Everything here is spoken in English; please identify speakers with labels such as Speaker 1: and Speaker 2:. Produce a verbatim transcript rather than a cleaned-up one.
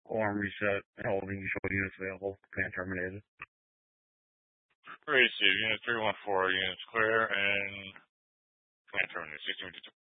Speaker 1: Alarm reset. Holding usual units available. Command terminated.
Speaker 2: Receive unit three one four, units clear, and command terminated. sixteen fifty-two.